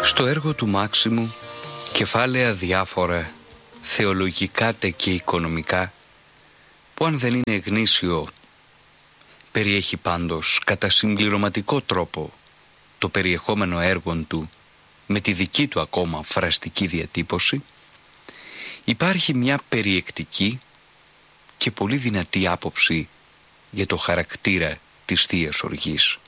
Στο έργο του Μάξιμου, κεφάλαια διάφορα, θεολογικά και οικονομικά, που αν δεν είναι γνήσιο, περιέχει πάντως κατά συμπληρωματικό τρόπο το περιεχόμενο έργων του με τη δική του ακόμα φραστική διατύπωση, υπάρχει μια περιεκτική και πολύ δυνατή άποψη για το χαρακτήρα της Θείας Οργής.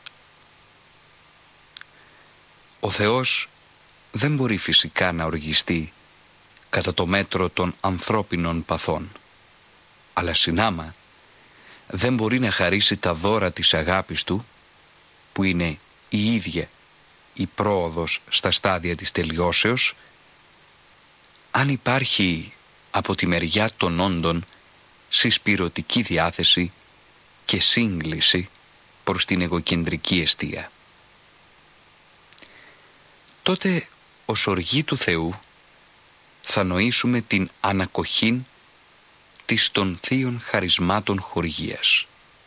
Ο Θεός δεν μπορεί φυσικά να οργιστεί κατά το μέτρο των ανθρώπινων παθών, αλλά συνάμα δεν μπορεί να χαρίσει τα δώρα της αγάπης του, που είναι η ίδια η πρόοδος στα στάδια της τελειώσεως, αν υπάρχει από τη μεριά των όντων συσπηρωτική διάθεση και σύγκληση προς την εγωκεντρική εστία. Τότε ως οργή του Θεού θα νοήσουμε την ανακοχήν της των θείων χαρισμάτων χορηγίας.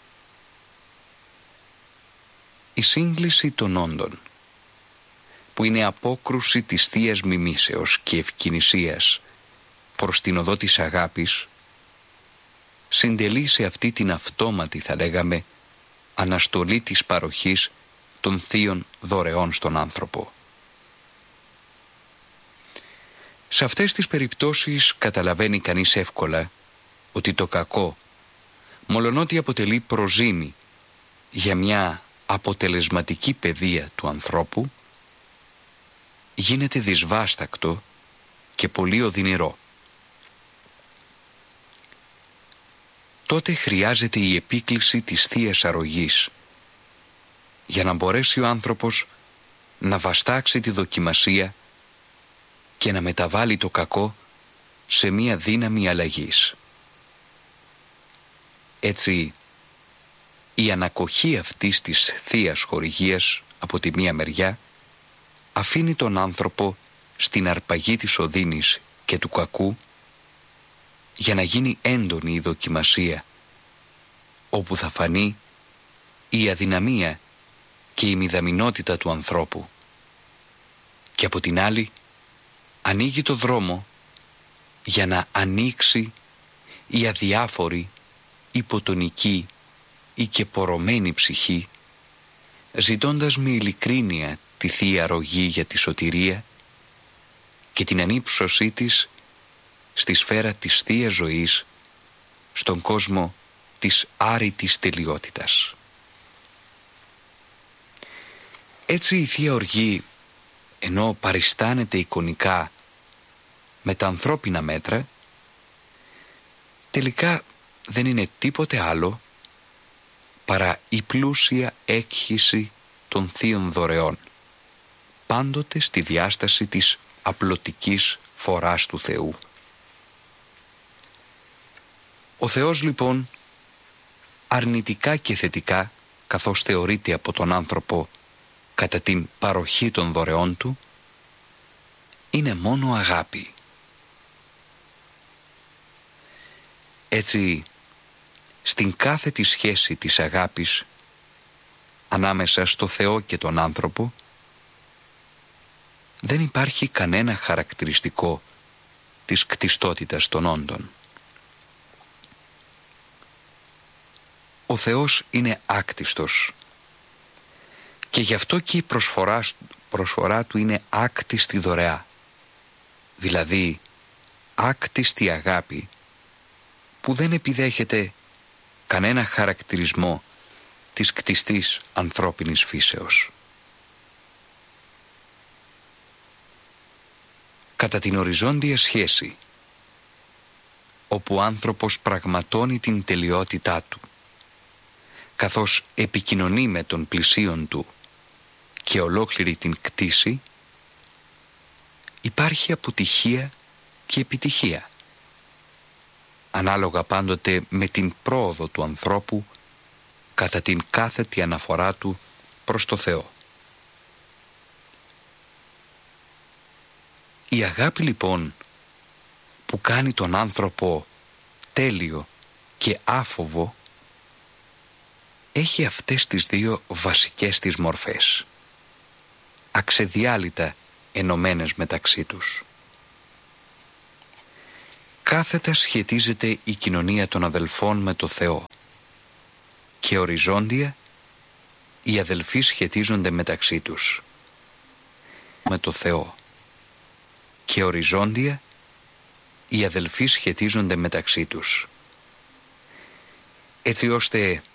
Η σύγκληση των όντων, που είναι απόκρουση της θείας μιμήσεως και ευκοινησίας προς την οδό της αγάπης, συντελεί σε αυτή την αυτόματη, θα λέγαμε, αναστολή της παροχής των θείων δωρεών στον άνθρωπο. Σε αυτές τις περιπτώσεις καταλαβαίνει κανείς εύκολα ότι το κακό, μολονότι αποτελεί προζύμι για μια αποτελεσματική παιδεία του ανθρώπου, γίνεται δυσβάστακτο και πολύ οδυνηρό. Τότε χρειάζεται η επίκληση της Θείας Αρρωγής για να μπορέσει ο άνθρωπος να βαστάξει τη δοκιμασία και να μεταβάλει το κακό σε μία δύναμη αλλαγής. Έτσι, η ανακοχή αυτής της θείας χορηγίας από τη μία μεριά αφήνει τον άνθρωπο στην αρπαγή της οδύνης και του κακού για να γίνει έντονη η δοκιμασία, όπου θα φανεί η αδυναμία και η μηδαμινότητα του ανθρώπου, και από την άλλη ανοίγει το δρόμο για να ανοίξει η αδιάφορη, υποτονική ή και πορωμένη ψυχή, ζητώντας με ειλικρίνεια τη Θεία Αρρωγή για τη σωτηρία και την ανύψωσή της στη σφαίρα της Θείας Ζωής, στον κόσμο της άρρητης τελειότητας. Έτσι η Θεία Οργή, ενώ παριστάνεται εικονικά με τα ανθρώπινα μέτρα, τελικά δεν είναι τίποτε άλλο παρά η πλούσια έκχυση των θείων δωρεών, πάντοτε στη διάσταση της απλωτικής φοράς του Θεού. Ο Θεός λοιπόν, αρνητικά και θετικά, καθώς θεωρείται από τον άνθρωπο κατά την παροχή των δωρεών του, είναι μόνο αγάπη. Έτσι, στην κάθετη σχέση της αγάπης ανάμεσα στο Θεό και τον άνθρωπο, δεν υπάρχει κανένα χαρακτηριστικό της κτιστότητας των όντων. Ο Θεός είναι άκτιστος και γι' αυτό και η προσφορά του είναι άκτιστη δωρεά, δηλαδή άκτιστη αγάπη που δεν επιδέχεται κανένα χαρακτηρισμό της κτιστής ανθρώπινης φύσεως. Κατά την οριζόντια σχέση, όπου ο άνθρωπος πραγματώνει την τελειότητά του, καθώς επικοινωνεί με τον πλησίον του και ολόκληρη την κτήση, υπάρχει αποτυχία και επιτυχία, ανάλογα πάντοτε με την πρόοδο του ανθρώπου κατά την κάθετη αναφορά του προς το Θεό. Η αγάπη λοιπόν που κάνει τον άνθρωπο τέλειο και άφοβο έχει αυτές τις δύο βασικές της μορφές, αξεδιάλυτα ενωμένες μεταξύ τους. Κάθετα σχετίζεται η κοινωνία των αδελφών με το Θεό και οριζόντια οι αδελφοί σχετίζονται μεταξύ τους με το Θεό και οριζόντια οι αδελφοί σχετίζονται μεταξύ τους, έτσι ώστε